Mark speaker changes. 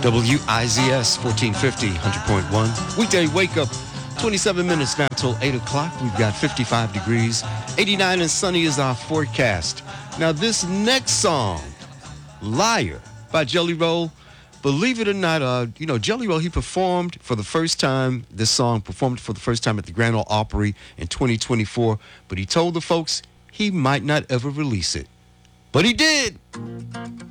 Speaker 1: WIZS 1450, 100.1. Weekday wake up, 27 minutes now till 8 o'clock. We've got 55 degrees. 89 and sunny is our forecast. Now, this next song, Liar by Jelly Roll, believe it or not, Jelly Roll, he performed for the first time, this song performed for the first time at the Grand Ole Opry in 2024, but he told the folks he might not ever release it. But he did.